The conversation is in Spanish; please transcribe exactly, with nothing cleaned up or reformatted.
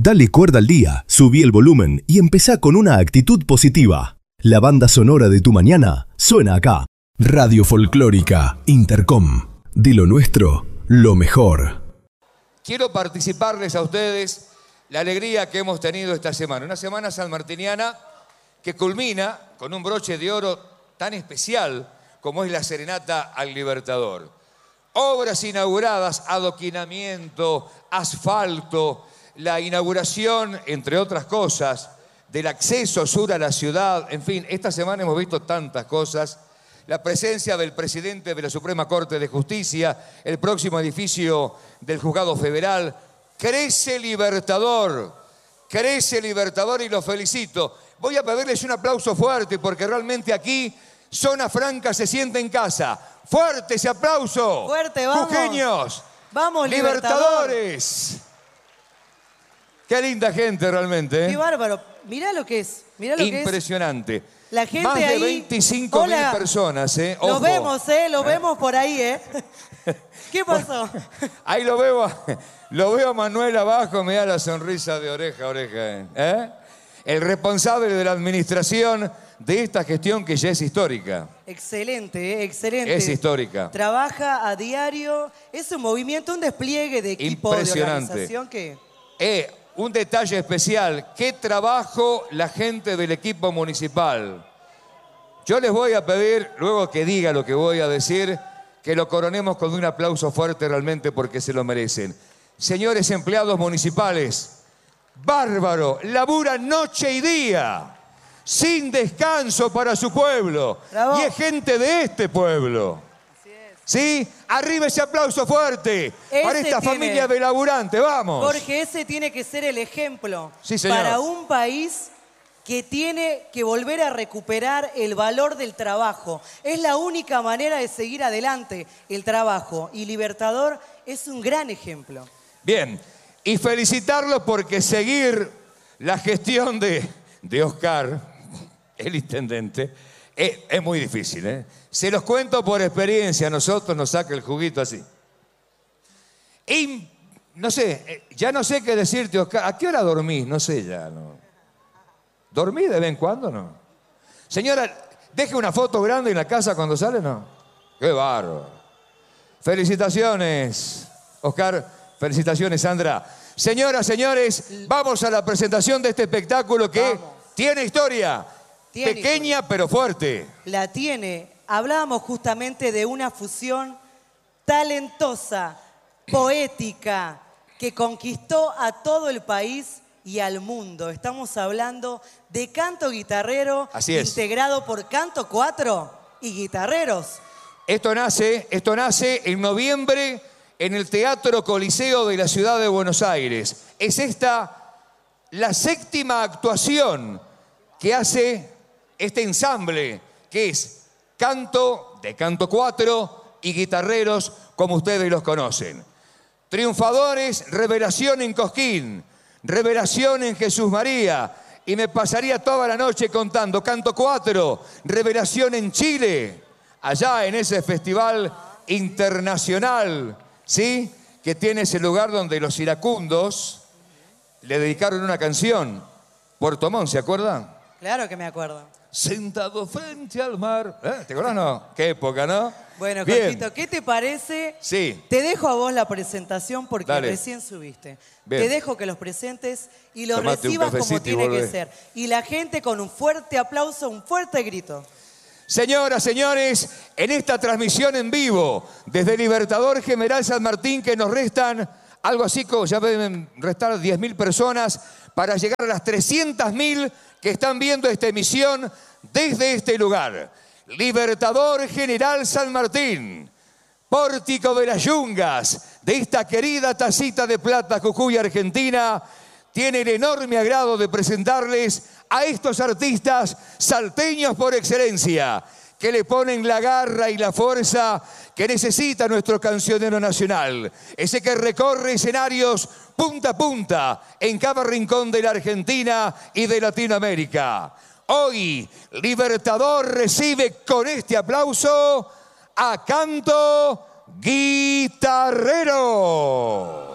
Dale cuerda al día, subí el volumen y empezá con una actitud positiva. La banda sonora de tu mañana suena acá. Radio Folclórica Intercom. De lo nuestro, lo mejor. Quiero participarles a ustedes la alegría que hemos tenido esta semana. Una semana sanmartiniana que culmina con un broche de oro tan especial como es la Serenata al Libertador. Obras inauguradas, adoquinamiento, asfalto, la inauguración, entre otras cosas, del acceso sur a la ciudad. En fin, esta semana hemos visto tantas cosas. La presencia del presidente de la Suprema Corte de Justicia, el próximo edificio del Juzgado Federal. Crece Libertador, crece Libertador y lo felicito. Voy a pedirles un aplauso fuerte porque realmente aquí Zona Franca se siente en casa. ¡Fuerte ese aplauso! ¡Fuerte, vamos! ¡Jujeños! ¡Vamos, Libertador! ¡Libertadores! Qué linda gente realmente, ¿eh? ¡Qué bárbaro! Mirá lo que es. Mirá lo Impresionante. Que es. La gente Más de ahí... veinticinco mil personas, ¿eh? Ojo. Lo vemos, ¿eh? Lo vemos por ahí, ¿eh? ¿Qué pasó? Ahí lo veo, lo veo a Manuel abajo, me da la sonrisa de oreja a oreja, ¿eh? El responsable de la administración de esta gestión que ya es histórica. Excelente, ¿eh? Excelente. Es histórica. Trabaja a diario. Es un movimiento, un despliegue de equipo de organización que... Eh, un detalle especial. Qué trabajo la gente del equipo municipal. Yo les voy a pedir, luego que diga lo que voy a decir, que lo coronemos con un aplauso fuerte realmente porque se lo merecen. Señores empleados municipales, bárbaro, laburan noche y día, sin descanso para su pueblo. Bravo. Y es gente de este pueblo. Así es. ¿Sí? Arriba ese aplauso fuerte Ese para esta tiene... familia de laburante, vamos. Jorge, ese tiene que ser el ejemplo Sí, señor. para un país que tiene que volver a recuperar el valor del trabajo. Es la única manera de seguir adelante, el trabajo. Y Libertador es un gran ejemplo. Bien, y felicitarlos porque seguir la gestión de, de Oscar, el intendente, es, es muy difícil, ¿eh? Se los cuento por experiencia, a nosotros nos saca el juguito así. Y, no sé, ya no sé qué decirte, Oscar. ¿A qué hora dormís? No sé ya, ¿no? ¿Dormí de vez en cuando, no? Señora, deje una foto grande en la casa cuando sale, ¿no? ¡Qué bárbaro! Felicitaciones, Oscar. Felicitaciones, Sandra. Señoras, señores, vamos a la presentación de este espectáculo que Vamos. tiene historia. Tiene Pequeña historia. pero fuerte. La tiene. Hablábamos justamente de una fusión talentosa, poética, que conquistó a todo el país y al mundo. Estamos hablando de canto guitarrero. Así es. Integrado por Canto cuatro y guitarreros. Esto nace, esto nace en noviembre en el Teatro Coliseo de la Ciudad de Buenos Aires. Es esta la séptima actuación que hace este ensamble, que es canto de Canto cuatro y guitarreros, como ustedes los conocen. Triunfadores, Revelación en Cosquín, Revelación en Jesús María, y me pasaría toda la noche contando. Canto cuatro, Revelación en Chile, allá en ese festival internacional, ¿sí? Que tiene ese lugar donde los iracundos le dedicaron una canción. Puerto Montt, ¿se acuerdan? Claro que me acuerdo. Sentado frente al mar. ¿Eh? ¿Te acuerdas, no? Qué época, ¿no? Bueno, bien. Jorgito, ¿qué te parece? Sí. Te dejo a vos la presentación porque Dale. recién subiste. Bien. Te dejo que los presentes y los Tomate un recibas como cafecito y tiene que volvé. ser. Y la gente con un fuerte aplauso, un fuerte grito. Señoras, señores, en esta transmisión en vivo desde Libertador General San Martín, que nos restan algo así como ya deben restar diez mil personas para llegar a las trescientas mil que están viendo esta emisión desde este lugar. Libertador General San Martín, pórtico de las yungas de esta querida tacita de plata Jujuy, Argentina, tiene el enorme agrado de presentarles a estos artistas salteños por excelencia, que le ponen la garra y la fuerza que necesita nuestro cancionero nacional. Ese que recorre escenarios punta a punta en cada rincón de la Argentina y de Latinoamérica. Hoy, Libertador recibe con este aplauso a Canto Guitarrero.